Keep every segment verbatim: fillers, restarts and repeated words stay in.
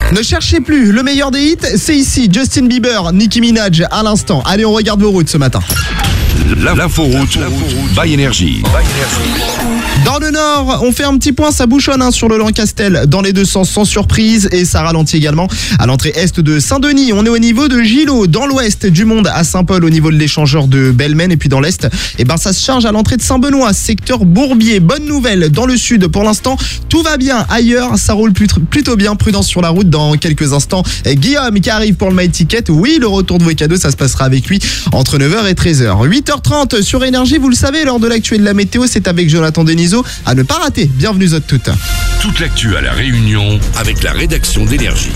Ne cherchez plus, le meilleur des hits, c'est ici. Justin Bieber, Nicki Minaj à l'instant. Allez, on regarde vos routes ce matin. L'inforoute by Énergie. Dans le nord, on fait un petit point, ça bouchonne hein, sur le Lancastel dans les deux sens sans surprise et ça ralentit également à l'entrée est de Saint-Denis. On est au niveau de Gillot, dans l'ouest du Monde à Saint-Paul au niveau de l'échangeur de Belmen et puis dans l'est, eh ben ça se charge à l'entrée de Saint-Benoît, secteur Bourbier. Bonne nouvelle, dans le sud pour l'instant, tout va bien. Ailleurs, ça roule plutôt bien. Prudence sur la route dans quelques instants. Guillaume qui arrive pour le My Ticket. Oui, le retour de vos cadeaux, ça se passera avec lui entre neuf heures et treize heures. huit heures trente sur Énergie, vous le savez, lors de l'actu et de la météo, c'est avec Jonathan Denisot. À ne pas rater. Bienvenue à toutes. Toute l'actu à La Réunion avec la rédaction d'Énergie.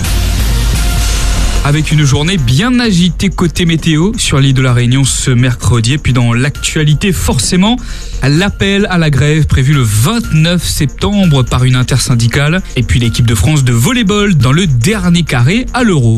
Avec une journée bien agitée côté météo sur l'île de la Réunion ce mercredi. Et puis dans l'actualité, forcément, l'appel à la grève prévu le vingt-neuf septembre par une intersyndicale. Et puis l'équipe de France de volleyball dans le dernier carré à l'Euro.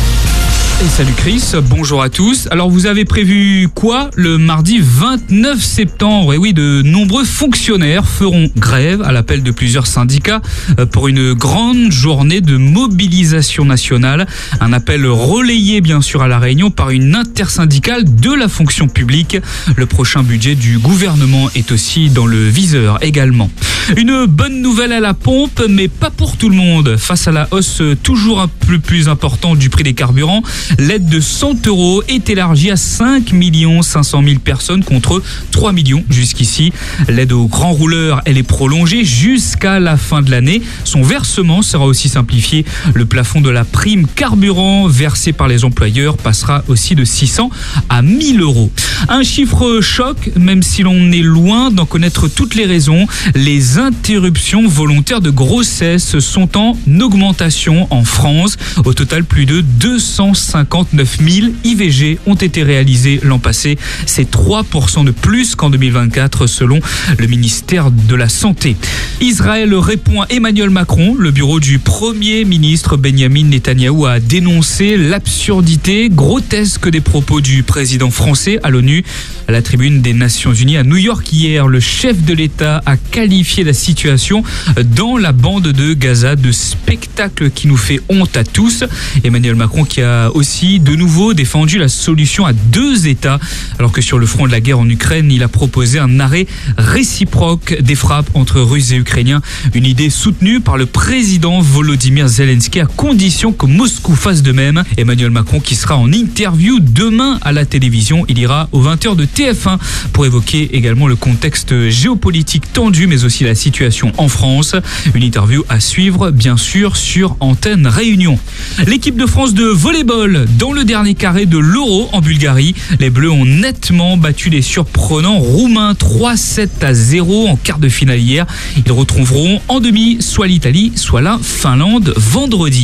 Et salut Chris, bonjour à tous. Alors vous avez prévu quoi le mardi vingt-neuf septembre? Et oui, de nombreux fonctionnaires feront grève à l'appel de plusieurs syndicats pour une grande journée de mobilisation nationale. Un appel relayé bien sûr à La Réunion par une intersyndicale de la fonction publique. Le prochain budget du gouvernement est aussi dans le viseur également. Une bonne nouvelle à la pompe, mais pas pour tout le monde. Face à la hausse toujours un peu plus importante du prix des carburants, l'aide de cent euros est élargie à cinq millions cinq cent mille personnes contre trois millions jusqu'ici. L'aide aux grands rouleurs, elle est prolongée jusqu'à la fin de l'année. Son versement sera aussi simplifié. Le plafond de la prime carburant versée par les employeurs passera aussi de six cents à mille euros. Un chiffre choc, même si l'on est loin d'en connaître toutes les raisons. Les interruptions volontaires de grossesse sont en augmentation en France. Au total, plus de deux cent cinquante-neuf mille I V G ont été réalisés l'an passé. C'est trois pour cent de plus qu'en deux mille vingt-quatre selon le ministère de la Santé. Israël répond à Emmanuel Macron. Le bureau du Premier ministre Benjamin Netanyahou a dénoncé l'absurdité grotesque des propos du président français à l'ONU. À la tribune des Nations Unies à New York hier, le chef de l'État a qualifié la situation dans la bande de Gaza de spectacle qui nous fait honte à tous. Emmanuel Macron qui a aussi de nouveau défendu la solution à deux États, alors que sur le front de la guerre en Ukraine, il a proposé un arrêt réciproque des frappes entre Russes et Ukrainiens. Une idée soutenue par le président Volodymyr Zelensky à condition que Moscou fasse de même. Emmanuel Macron qui sera en interview demain à la télévision. Il ira aux vingt heures de T F un pour évoquer également le contexte géopolitique tendu, mais aussi la situation en France. Une interview à suivre, bien sûr, sur Antenne Réunion. L'équipe de France de volleyball dans le dernier carré de l'Euro en Bulgarie. Les Bleus ont nettement battu les surprenants Roumains trois sept à zéro en quart de finale hier. Ils retrouveront en demi soit l'Italie, soit la Finlande vendredi.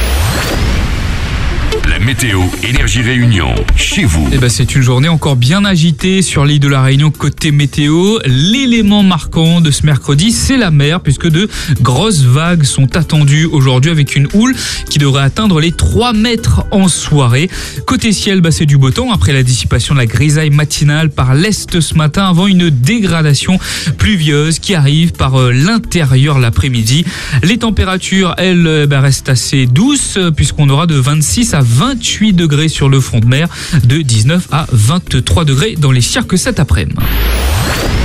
La météo Énergie Réunion, chez vous. Eh ben, c'est une journée encore bien agitée sur l'île de la Réunion côté météo. L'élément marquant de ce mercredi, c'est la mer, puisque de grosses vagues sont attendues aujourd'hui avec une houle qui devrait atteindre les trois mètres en soirée. Côté ciel, bah, c'est du beau temps après la dissipation de la grisaille matinale par l'est ce matin avant une dégradation pluvieuse qui arrive par euh, l'intérieur l'après-midi. Les températures, elles, bah, restent assez douces puisqu'on aura de vingt-six à vingt-huit degrés sur le front de mer, de dix-neuf à vingt-trois degrés dans les Charques cet après-midi.